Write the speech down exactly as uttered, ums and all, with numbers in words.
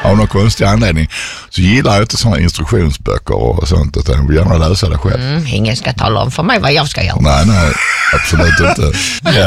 av någon konstig anledning så gillar jag inte sådana instruktionsböcker och sånt, utan jag vill gärna läsa det själv. Mm, ingen ska tala om för mig vad jag ska göra. Nej, nej, absolut inte.